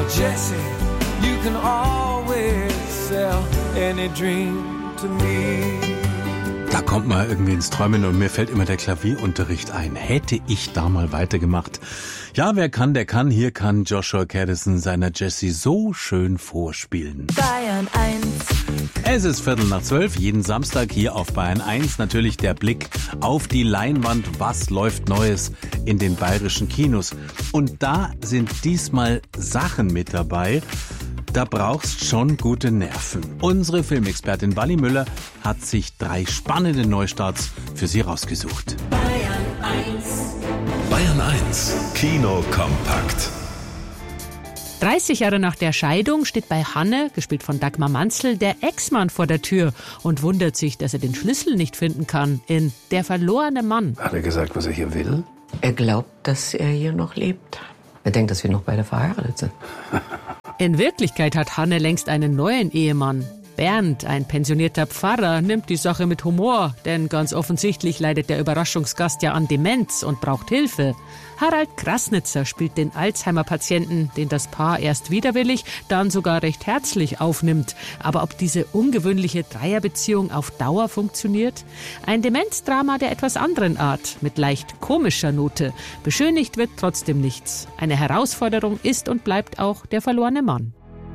Jesse, you can always sell any dream to me. Da kommt man irgendwie ins Träumen und mir fällt immer der Klavierunterricht ein. Hätte ich da mal weitergemacht. Ja, wer kann, der kann. Hier kann Joshua Caddison seiner Jessie so schön vorspielen. Bayern 1. Es ist 11:45, jeden Samstag hier auf Bayern 1. Natürlich der Blick auf die Leinwand. Was läuft Neues in den bayerischen Kinos? Und da sind diesmal Sachen mit dabei. Da brauchst schon gute Nerven. Unsere Filmexpertin Wally Müller hat sich 3 spannende Neustarts für Sie rausgesucht. Bayern 1. Bayern 1 Kino kompakt. 30 Jahre nach der Scheidung steht bei Hanne, gespielt von Dagmar Manzl, der Ex-Mann vor der Tür und wundert sich, dass er den Schlüssel nicht finden kann in Der verlorene Mann. Hat er gesagt, was er hier will? Er glaubt, dass er hier noch lebt. Er denkt, dass wir noch beide verheiratet sind. In Wirklichkeit hat Hanne längst einen neuen Ehemann. Bernd, ein pensionierter Pfarrer, nimmt die Sache mit Humor, denn ganz offensichtlich leidet der Überraschungsgast ja an Demenz und braucht Hilfe. Harald Krasnitzer spielt den Alzheimer-Patienten, den das Paar erst widerwillig, dann sogar recht herzlich aufnimmt. Aber ob diese ungewöhnliche Dreierbeziehung auf Dauer funktioniert? Ein Demenzdrama der etwas anderen Art, mit leicht komischer Note. Beschönigt wird trotzdem nichts. Eine Herausforderung ist und bleibt auch Der verlorene Mann.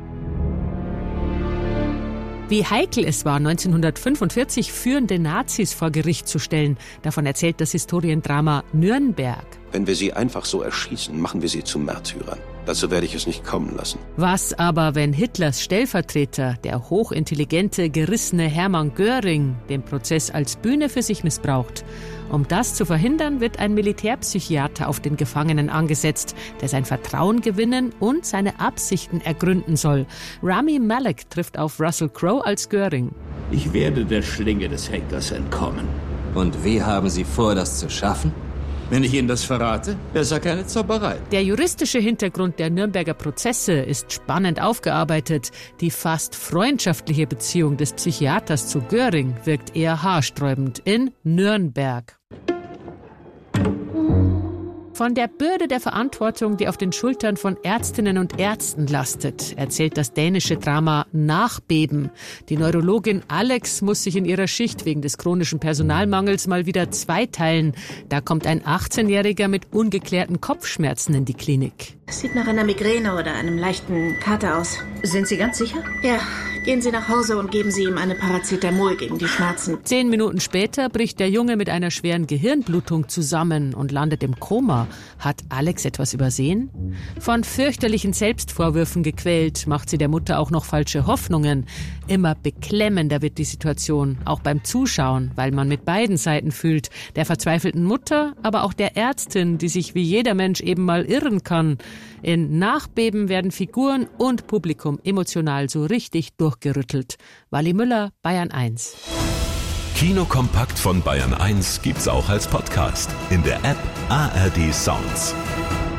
Wie heikel es war, 1945 führende Nazis vor Gericht zu stellen. Davon erzählt das Historiendrama Nürnberg. Wenn wir sie einfach so erschießen, machen wir sie zu Märtyrern. Dazu werde ich es nicht kommen lassen. Was aber, wenn Hitlers Stellvertreter, der hochintelligente, gerissene Hermann Göring, den Prozess als Bühne für sich missbraucht? Um das zu verhindern, wird ein Militärpsychiater auf den Gefangenen angesetzt, der sein Vertrauen gewinnen und seine Absichten ergründen soll. Rami Malek trifft auf Russell Crowe als Göring. Ich werde der Schlinge des Henkers entkommen. Und wie haben Sie vor, das zu schaffen? Wenn ich Ihnen das verrate, besser keine Zauberei. Der juristische Hintergrund der Nürnberger Prozesse ist spannend aufgearbeitet. Die fast freundschaftliche Beziehung des Psychiaters zu Göring wirkt eher haarsträubend in Nürnberg. Von der Bürde der Verantwortung, die auf den Schultern von Ärztinnen und Ärzten lastet, erzählt das dänische Drama Nachbeben. Die Neurologin Alex muss sich in ihrer Schicht wegen des chronischen Personalmangels mal wieder zweiteilen. Da kommt ein 18-Jähriger mit ungeklärten Kopfschmerzen in die Klinik. Es sieht nach einer Migräne oder einem leichten Kater aus. Sind Sie ganz sicher? Ja, gehen Sie nach Hause und geben Sie ihm eine Paracetamol gegen die Schmerzen. 10 Minuten später bricht der Junge mit einer schweren Gehirnblutung zusammen und landet im Koma. Hat Alex etwas übersehen? Von fürchterlichen Selbstvorwürfen gequält, macht sie der Mutter auch noch falsche Hoffnungen. Immer beklemmender wird die Situation, auch beim Zuschauen, weil man mit beiden Seiten fühlt. Der verzweifelten Mutter, aber auch der Ärztin, die sich wie jeder Mensch eben mal irren kann. In Nachbeben werden Figuren und Publikum emotional so richtig durchgerüttelt. Wally Müller, Bayern 1. Kino kompakt von Bayern 1 gibt's auch als Podcast in der App ARD Sounds.